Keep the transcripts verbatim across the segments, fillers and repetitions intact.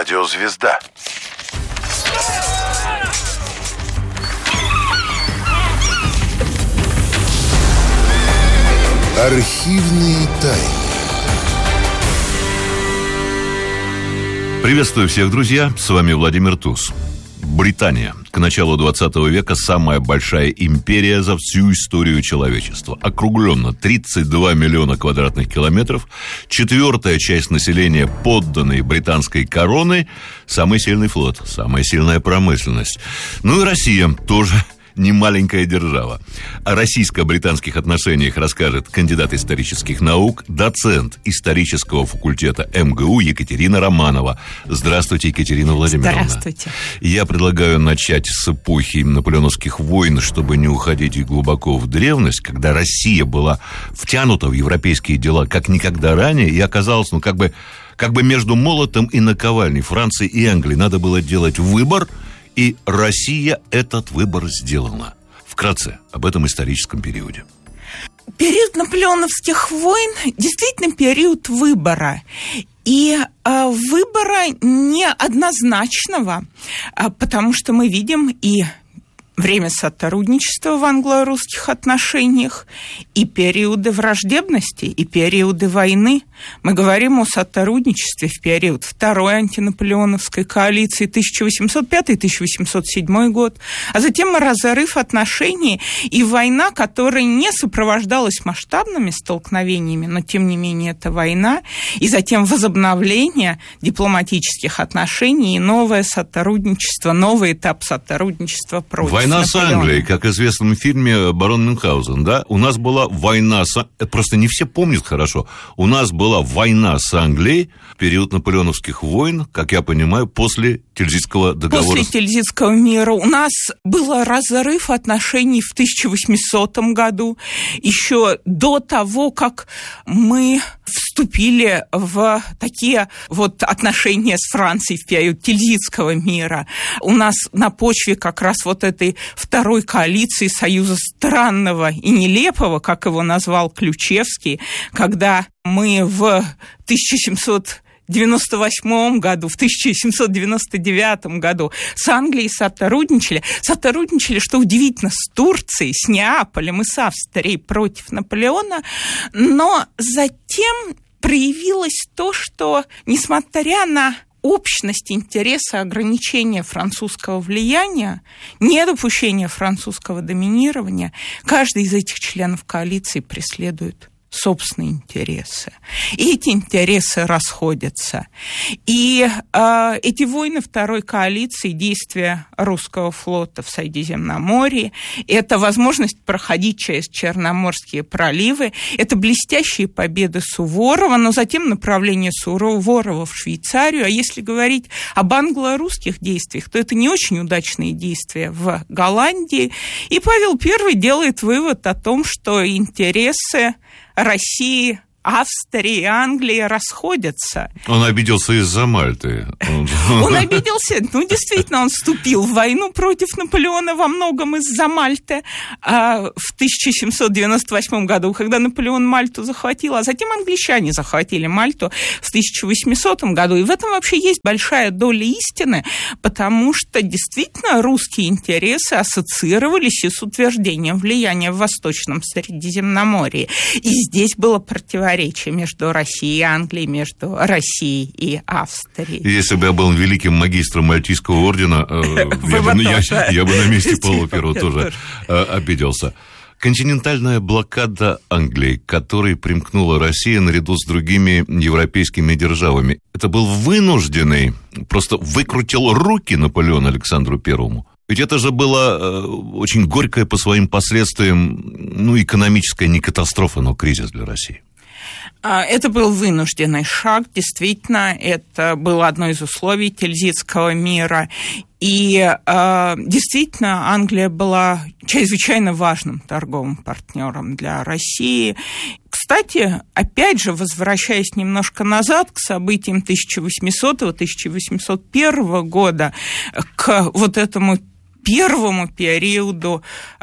Радиозвезда. Архивные тайны. Приветствую всех, друзья. С вами Владимир Туз. Британия. К началу двадцатого века самая большая империя за всю историю человечества. Округленно тридцать два миллиона квадратных километров. Четвертая часть населения подданной британской короны. Самый сильный флот, самая сильная промышленность. Ну и Россия тоже не маленькая держава. О российско-британских отношениях расскажет кандидат исторических наук, доцент исторического факультета эм гэ у Екатерина Романова. Здравствуйте, Екатерина Владимировна. Здравствуйте. Я предлагаю начать с эпохи наполеоновских войн, чтобы не уходить глубоко в древность, когда Россия была втянута в европейские дела как никогда ранее и оказалась, ну, как бы, как бы между молотом и наковальней Франции и Англии. Надо было делать выбор, и Россия этот выбор сделала. Вкратце об этом историческом периоде. Период наполеоновских войн действительно период выбора. И э, выбора неоднозначного, э, потому что мы видим и время сотрудничества в англо-русских отношениях, и периоды враждебности, и периоды войны. Мы говорим о сотрудничестве в период второй антинаполеоновской коалиции тысяча восемьсот пятый — тысяча восемьсот седьмой год, а затем разрыв отношений и война, которая не сопровождалась масштабными столкновениями, но тем не менее это война, и затем возобновление дипломатических отношений и новое сотрудничество, новый этап сотрудничества против Война с Наполеона. Англией, как в известном фильме «Барон Мюнхгаузен», да? У нас была война с... Это просто не все помнят хорошо. У нас была война с Англией в период наполеоновских войн, как я понимаю, после Тильзитского договора. После Тильзитского мира. У нас был разрыв отношений в тысяча восьмисотом году, еще до того, как мы вступили в такие вот отношения с Францией в период Тильзитского мира. У нас на почве как раз вот этой второй коалиции, союза странного и нелепого, как его назвал Ключевский, когда мы в тысяча семьсот девяносто восьмом году, в тысяча семьсот девяносто девятом году с Англией сотрудничали. Сотрудничали, что удивительно, с Турцией, с Неаполем и с Австрией против Наполеона. Но затем проявилось то, что, несмотря на общность интереса ограничения французского влияния, недопущения французского доминирования, каждый из этих членов коалиции преследует собственные интересы. И эти интересы расходятся. И э, эти войны второй коалиции, действия русского флота в Средиземноморье, это возможность проходить через Черноморские проливы, это блестящие победы Суворова, но затем направление Суворова в Швейцарию. А если говорить об англо-русских действиях, то это не очень удачные действия в Голландии. И Павел Первый делает вывод о том, что интересы России, Австрии и Англии расходятся. Он обиделся из-за Мальты. Он обиделся, ну, действительно, он вступил в войну против Наполеона во многом из-за Мальты а в тысяча семьсот девяносто восьмом году, когда Наполеон Мальту захватил, а затем англичане захватили Мальту в тысяча восьмисотом году. И в этом вообще есть большая доля истины, потому что действительно русские интересы ассоциировались и с утверждением влияния в Восточном Средиземноморье. И здесь было противоречие между Россией и Англией, между Россией и Австрией. Если бы я был великим магистром Мальтийского ордена, я бы, я, я бы на месте Павла Первого тоже обиделся. Континентальная блокада Англии, к которой примкнула Россия наряду с другими европейскими державами, это был вынужденный, просто выкрутил руки Наполеон Александру Первому. Ведь это же была э, очень горькая по своим последствиям, ну, экономическая не катастрофа, но кризис для России. Это был вынужденный шаг, действительно, это было одно из условий Тильзитского мира. И э, действительно, Англия была чрезвычайно важным торговым партнером для России. Кстати, опять же, возвращаясь немножко назад к событиям тысяча восьмисотого — тысяча восемьсот первого года, к вот этому первому периоду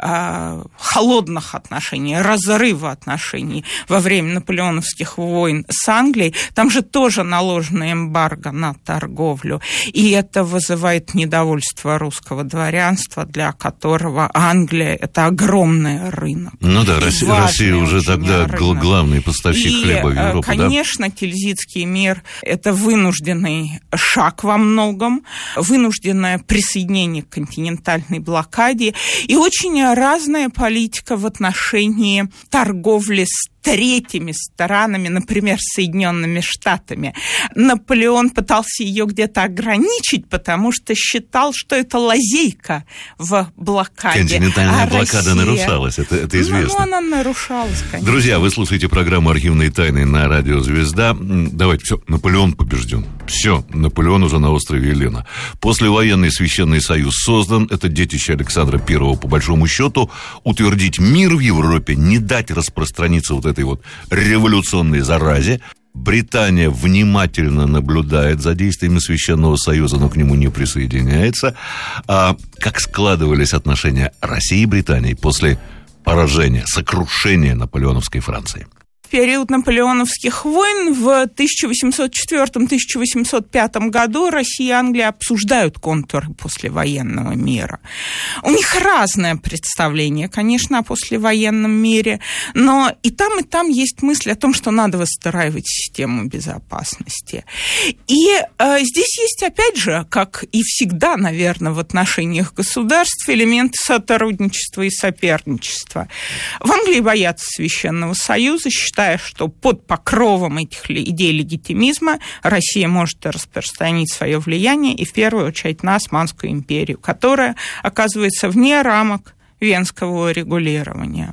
э, холодных отношений, разрыва отношений во время наполеоновских войн с Англией. Там же тоже наложена эмбарго на торговлю, и это вызывает недовольство русского дворянства, для которого Англия – это огромный рынок. Ну да, Россия, Россия уже тогда рынок. Главный поставщик и, хлеба в Европу. Конечно, да? Тильзитский мир – это вынужденный шаг во многом, вынужденное присоединение к континентальной блокаде и очень разная политика в отношении торговли с третьими странами, например, Соединенными Штатами. Наполеон пытался ее где-то ограничить, потому что считал, что это лазейка в блокаде. Континентальная а блокада Россия... нарушалась, это, это известно. Ну, она нарушалась, конечно. Друзья, вы слушаете программу «Архивные тайны» на радио «Звезда». Давайте, все, Наполеон побежден. Все, Наполеон уже на острове Елена. Послевоенный Священный Союз создан. Это детище Александра Первого, по большому счету. Утвердить мир в Европе, не дать распространиться вот этой вот революционной заразе. Британия внимательно наблюдает за действиями Священного Союза, но к нему не присоединяется. А как складывались отношения России и Британии после поражения, сокрушения наполеоновской Франции? В период наполеоновских войн в тысяча восемьсот четвёртом — тысяча восемьсот пятом году Россия и Англия обсуждают контуры послевоенного мира. У них разное представление, конечно, о послевоенном мире, но и там, и там есть мысль о том, что надо выстраивать систему безопасности. И э, здесь есть, опять же, как и всегда, наверное, в отношениях государств, элементы сотрудничества и соперничества. В Англии боятся Священного Союза, считая, что под покровом этих идей легитимизма Россия может распространить свое влияние, и в первую очередь на Османскую империю, которая оказывается вне рамок венского регулирования.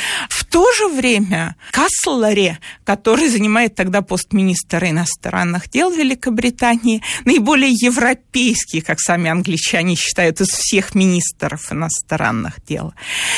В то же время Каслари, который занимает тогда пост министра иностранных дел Великобритании, наиболее европейский, как сами англичане считают, из всех министров иностранных дел.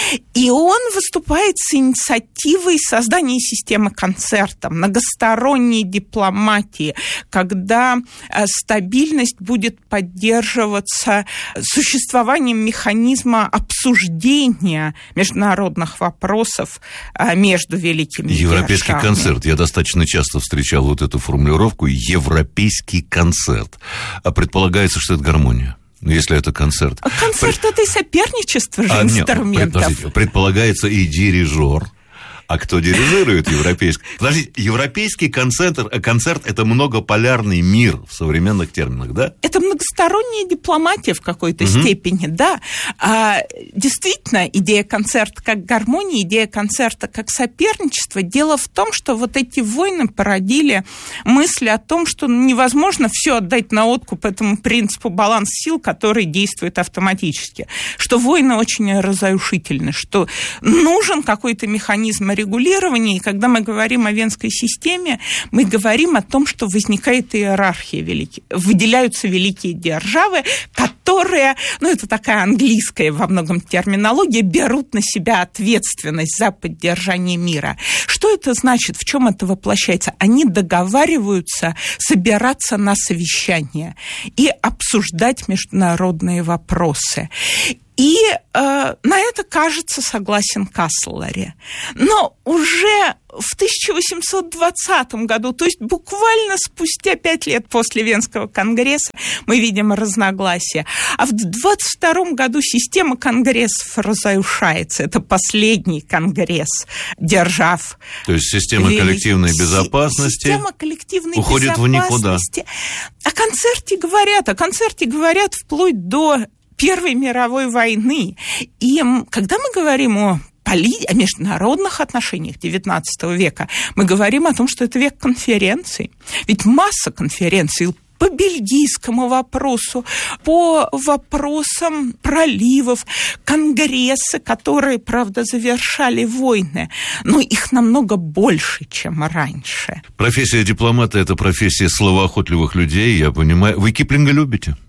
И он выступает с инициативой создания системы концерта, многосторонней дипломатии, когда стабильность будет поддерживаться существованием механизма обсуждения международных вопросов между великими Европейский державами. концерт. Я достаточно часто встречал вот эту формулировку «европейский концерт». А предполагается, что это гармония. Если это концерт. А концерт Пред... – это и соперничество же а, инструментов. Нет, предполагается и дирижер. А кто дирижирует европейский? Подождите, европейский концерт, концерт – это многополярный мир в современных терминах, да? Это многосторонняя дипломатия в какой-то угу. степени, да. А, действительно, идея концерта как гармония, идея концерта как соперничество. Дело в том, что вот эти войны породили мысль о том, что невозможно все отдать на откуп этому принципу баланс сил, который действует автоматически. Что войны очень разрушительны, что нужен какой-то механизм регулирования, и когда мы говорим о Венской системе, мы говорим о том, что возникает иерархия великих, выделяются великие державы, которые, ну, это такая английская во многом терминология, берут на себя ответственность за поддержание мира. Что это значит? В чем это воплощается? Они договариваются собираться на совещания и обсуждать международные вопросы. И э, на это, кажется, согласен Каслари. Но уже в тысяча восемьсот двадцатом году, то есть буквально спустя пять лет после Венского конгресса, мы видим разногласия. А в двадцать втором году система конгрессов разрушается. Это последний конгресс держав. То есть система коллективной безопасности система коллективной уходит безопасности. в никуда. О концерте говорят, о концерте говорят вплоть до Первой мировой войны. И когда мы говорим о поли... о международных отношениях девятнадцатого века, мы говорим о том, что это век конференций. Ведь масса конференций по бельгийскому вопросу, по вопросам проливов, конгрессы, которые, правда, завершали войны, но их намного больше, чем раньше. Профессия дипломата – это профессия словоохотливых людей, я понимаю. Вы Киплинга любите?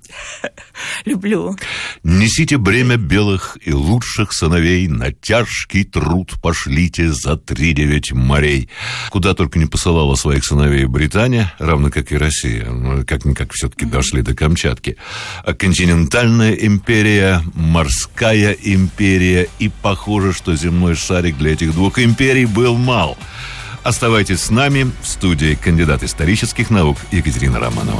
Люблю. Несите бремя белых и лучших сыновей, на тяжкий труд пошлите за тридевять морей. Куда только не посылала своих сыновей Британия, равно как и Россия. Как-никак все-таки mm-hmm. дошли до Камчатки. Континентальная империя, морская империя, и похоже, что земной шарик для этих двух империй был мал. Оставайтесь с нами. В студии кандидат исторических наук Екатерина Романова.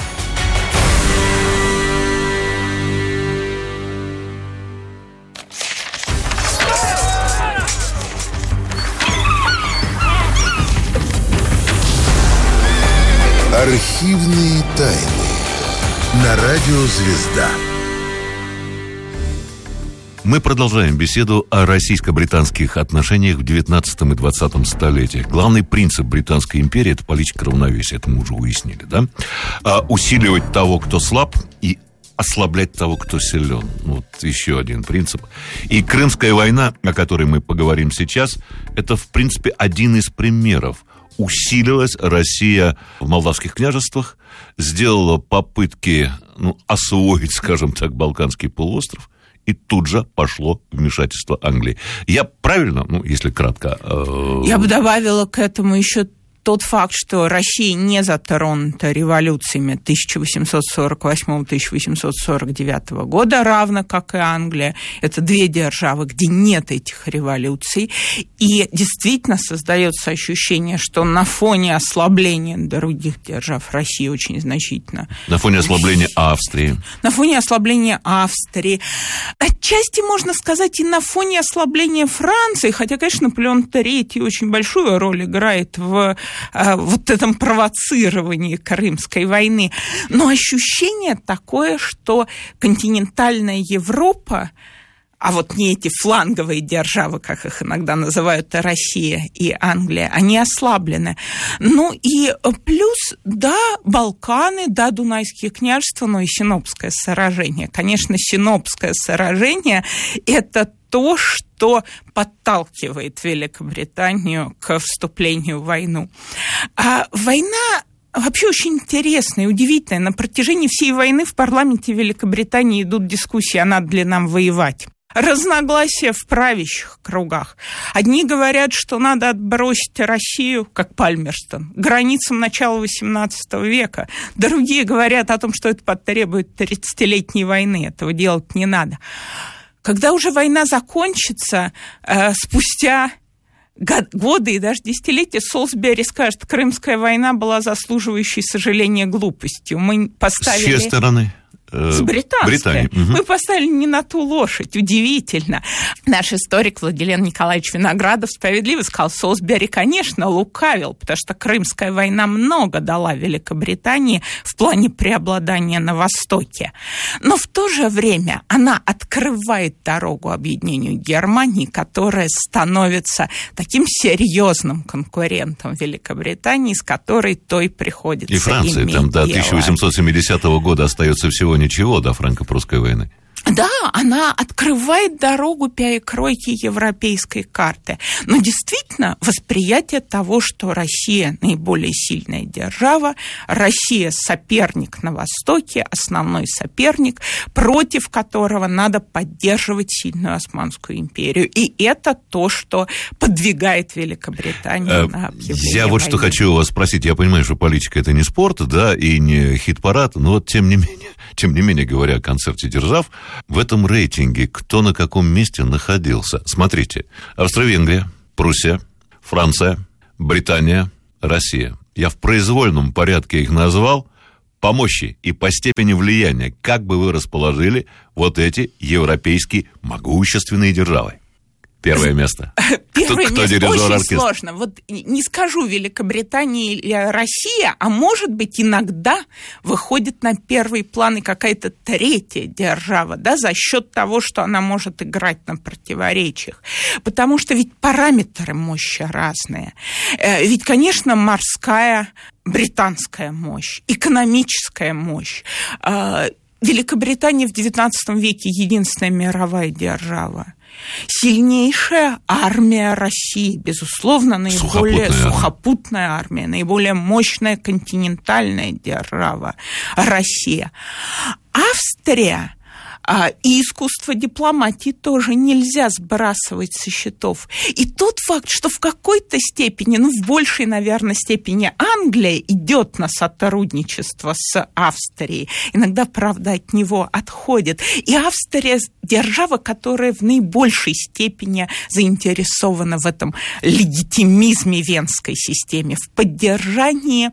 Архивные тайны на радио «Звезда». Мы продолжаем беседу о российско-британских отношениях в девятнадцатом и двадцатом столетиях. Главный принцип Британской империи – это политика равновесия, это мы уже уяснили, да? А усиливать того, кто слаб, и ослаблять того, кто силен. Вот еще один принцип. И Крымская война, о которой мы поговорим сейчас, это, в принципе, один из примеров. Усилилась Россия в молдавских княжествах, сделала попытки ну, освоить, скажем так, Балканский полуостров, и тут же пошло вмешательство Англии. Я правильно, ну, если кратко... Э... Я бы добавила к этому еще тот факт, что Россия не затронута революциями тысяча восемьсот сорок восьмого — тысяча восемьсот сорок девятого года, равно как и Англия. Это две державы, где нет этих революций. И действительно создается ощущение, что на фоне ослабления других держав Россия очень значительно. На фоне ослабления Австрии. На фоне ослабления Австрии. Отчасти можно сказать и на фоне ослабления Франции, хотя, конечно, Наполеон третий очень большую роль играет в вот этом провоцировании Крымской войны. Но ощущение такое, что континентальная Европа, а вот не эти фланговые державы, как их иногда называют, Россия и Англия, они ослаблены. Ну и плюс, да, Балканы, да, Дунайские княжества, но и Синопское сражение. Конечно, Синопское сражение – это то, что подталкивает Великобританию к вступлению в войну. А война вообще очень интересная и удивительная. На протяжении всей войны в парламенте Великобритании идут дискуссии, а надо ли нам воевать. Разногласия в правящих кругах. Одни говорят, что надо отбросить Россию, как Пальмерстон, к границам начала восемнадцатого века. Другие говорят о том, что это потребует тридцатилетней войны. Этого делать не надо. Когда уже война закончится, э, спустя год, годы и даже десятилетия, Солсбери скажет, Крымская война была заслуживающей сожаления глупостью. Мы поставили... С чьей стороны? С британской. Угу. Мы поставили не на ту лошадь. Удивительно. Наш историк Владилен Николаевич Виноградов справедливо сказал, Солсбери, конечно, лукавил, потому что Крымская война много дала Великобритании в плане преобладания на Востоке. Но в то же время она открывает дорогу объединению Германии, которая становится таким серьезным конкурентом Великобритании, с которой той приходится иметь дело. И Франция там до тысяча восемьсот семидесятого года остается всего ничего до франко-прусской войны. Да, она открывает дорогу перекройки европейской карты. Но действительно, восприятие того, что Россия наиболее сильная держава, Россия соперник на Востоке, основной соперник, против которого надо поддерживать сильную Османскую империю. И это то, что подвигает Великобританию на объявление Я вот войны. Что хочу у вас спросить. Я понимаю, что политика — это не спорт, да, и не хит-парад, но вот тем не менее, тем не менее, говоря о концерте держав, в этом рейтинге кто на каком месте находился? Смотрите, Австро-Венгрия, Пруссия, Франция, Британия, Россия. Я в произвольном порядке их назвал по мощи и по степени влияния. Как бы вы расположили вот эти европейские могущественные державы? Первое место. Первое кто, кто место дирижер очень оркестра? Сложно. Вот не скажу Великобритания или Россия, а может быть иногда выходит на первый план и какая-то третья держава, да, за счет того, что она может играть на противоречиях. Потому что ведь параметры мощи разные. Ведь, конечно, морская британская мощь, экономическая мощь. Великобритания в девятнадцатом веке единственная мировая держава. Сильнейшая армия России, безусловно, наиболее сухопутная, сухопутная армия, наиболее мощная континентальная держава Россия. А Австрия и искусство дипломатии тоже нельзя сбрасывать со счетов. И тот факт, что в какой-то степени, ну, в большей, наверное, степени Англия идет на сотрудничество с Австрией, иногда, правда, от него отходит. И Австрия – держава, которая в наибольшей степени заинтересована в этом легитимизме венской системы, в поддержании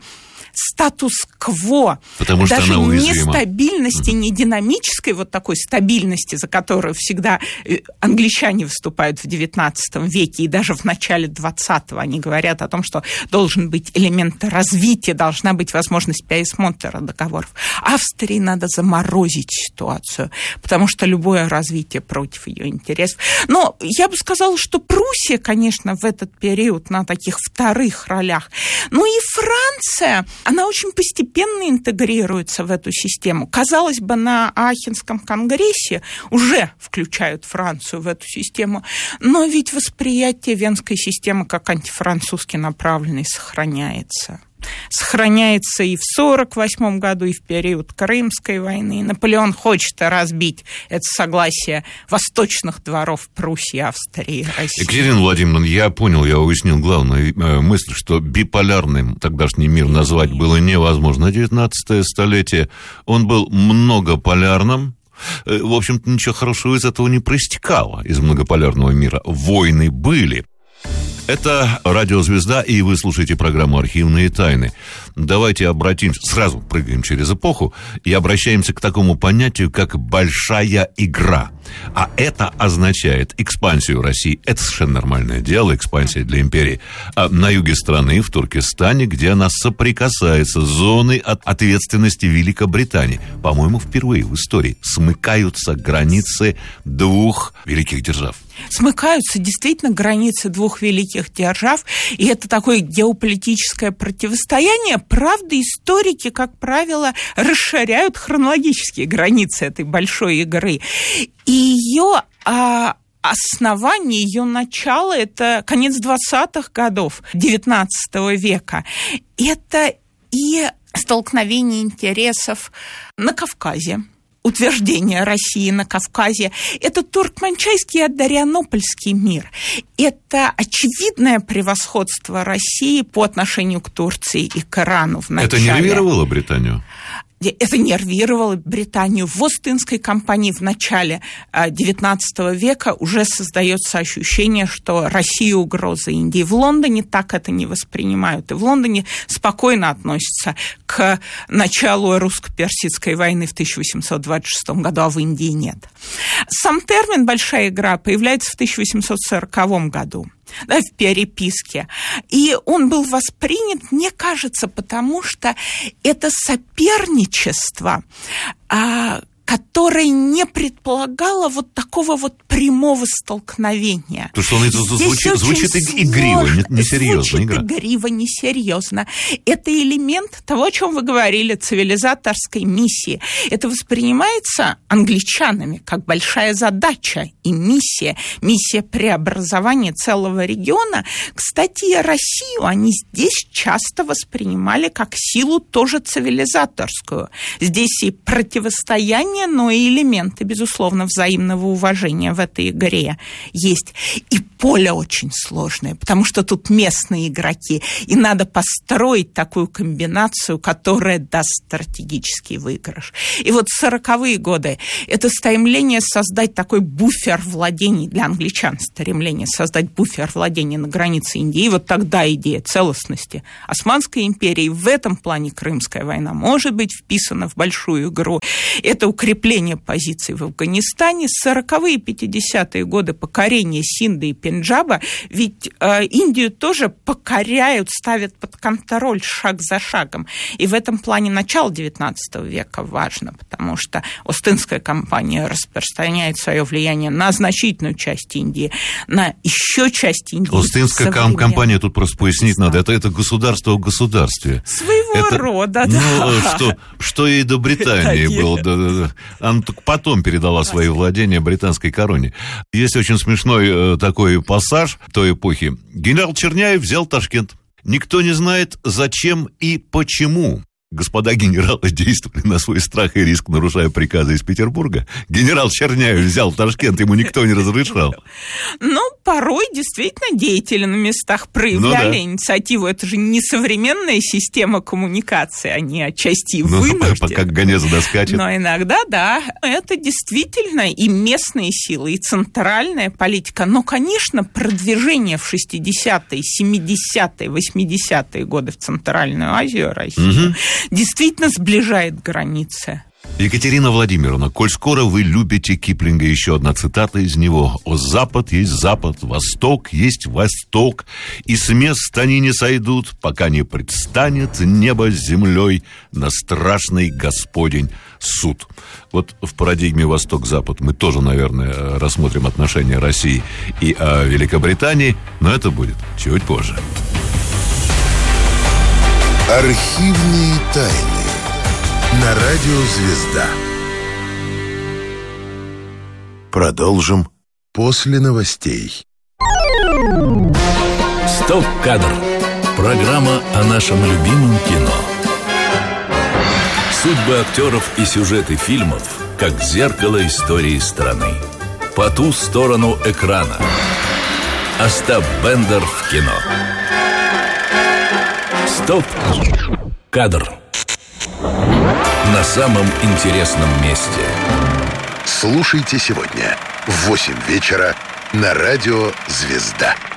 статус-кво, потому что даже она не уязвима. стабильности, не динамической вот такой стабильности, за которую всегда англичане выступают в девятнадцатом веке и даже в начале двадцатого. Они говорят о том, что должен быть элемент развития, должна быть возможность пересмотра договоров. Австрии надо заморозить ситуацию, потому что любое развитие против ее интересов. Но я бы сказала, что Пруссия, конечно, в этот период на таких вторых ролях. Ну и Франция, она очень постепенно интегрируется в эту систему. Казалось бы, на Аахенском конгрессе уже включают Францию в эту систему, но ведь восприятие венской системы как антифранцузски направленной сохраняется. Сохраняется и в сорок восьмом году, и в период Крымской войны. Наполеон хочет разбить это согласие восточных дворов Пруссии, Австрии и России. Екатерина Владимировна, я понял, я уяснил главную мысль, что биполярным тогдашний мир назвать было невозможно. девятнадцатое столетие, он был многополярным. В общем-то, ничего хорошего из этого не проистекало, из многополярного мира. Войны были. Это «Радио Звезда», и вы слушаете программу «Архивные тайны». Давайте обратимся, сразу прыгаем через эпоху и обращаемся к такому понятию, как «большая игра». А это означает экспансию России. Это совершенно нормальное дело, экспансия для империи. А на юге страны, в Туркестане, где она соприкасается с зоной от ответственности Великобритании. По-моему, впервые в истории смыкаются границы двух великих держав. Смыкаются действительно границы двух великих держав, и это такое геополитическое противостояние. Правда, историки, как правило, расширяют хронологические границы этой большой игры. И ее а, основание, ее начало – это конец двадцатых годов девятнадцатого века. Это и столкновение интересов на Кавказе, утверждение России на Кавказе. Это туркменчайский и адрианопольский мир. Это очевидное превосходство России по отношению к Турции и к Ирану в начале. Это нервировало Британию? Это нервировало Британию. В Остинской кампании в начале девятнадцатого века уже создается ощущение, что Россия угроза Индии. В Лондоне так это не воспринимают. И в Лондоне спокойно относятся к началу русско-персидской войны в тысяча восемьсот двадцать шестом году, а в Индии нет. Сам термин «большая игра» появляется в тысяча восемьсот сороковом году. Да, в переписке. И он был воспринят, мне кажется, потому что это соперничество, а, которое не предполагало вот такого вот прямого столкновения. То, что он это звучит, звучит игриво, несерьезно. Звучит игра. игриво, несерьезно. Это элемент того, о чем вы говорили, цивилизаторской миссии. Это воспринимается англичанами как большая задача и миссия, миссия преобразования целого региона. Кстати, и Россию они здесь часто воспринимали как силу тоже цивилизаторскую. Здесь и противостояние, но и элементы, безусловно, взаимного уважения в этой игре есть. И поле очень сложное, потому что тут местные игроки, и надо построить такую комбинацию, которая даст стратегический выигрыш. И вот сороковые годы – это стремление создать такой буфер владений для англичан, стремление создать буфер владений на границе Индии. И вот тогда идея целостности Османской империи, в этом плане Крымская война может быть вписана в большую игру. Это укрепление позиций в Афганистане, сороковые и пятидесятые годы покорение Синда и Пенджаба, ведь э, Индию тоже покоряют, ставят под контроль шаг за шагом. И в этом плане начало девятнадцатого века важно, потому что Остинская кампания распространяет свое влияние на значительную часть Индии, на еще часть Индии. Остинская кампания, тут просто пояснить надо, это, это государство в государстве. Своего это, рода, ну, да. Что, что и до Британии было. Да, да, да. Она только потом передала свои владения британской короне. Есть очень смешной э, такой пассаж той эпохи. Генерал Черняев взял Ташкент. Никто не знает, зачем и почему. господа генералы действовали на свой страх и риск, нарушая приказы из Петербурга. Генерал Черняев взял Ташкент, ему никто не разрешал. Ну, порой действительно деятели на местах проявляли ну, да. инициативу. Это же не современная система коммуникации, они отчасти ну, вынуждены. Пока гонец доскачет. Но иногда, да, это действительно и местные силы, и центральная политика. Но, конечно, продвижение в шестидесятые, семидесятые, восьмидесятые годы в Центральную Азию, Россию, угу. действительно сближает границы. Екатерина Владимировна, коль скоро вы любите Киплинга, еще одна цитата из него. «О, Запад есть Запад, Восток есть Восток, и с мест они не сойдут, пока не предстанет небо с землей на страшный Господень суд». Вот в парадигме Восток-Запад мы тоже, наверное, рассмотрим отношения России и э, Великобритании, но это будет чуть позже. Архивные тайны на радио «Звезда». Продолжим после новостей. Стоп-кадр. Программа о нашем любимом кино. Судьбы актеров и сюжеты фильмов, как зеркало истории страны. По ту сторону экрана. Остап Бендер в кино. Стоп-кадр. На самом интересном месте. Слушайте сегодня в восемь вечера на радио «Звезда».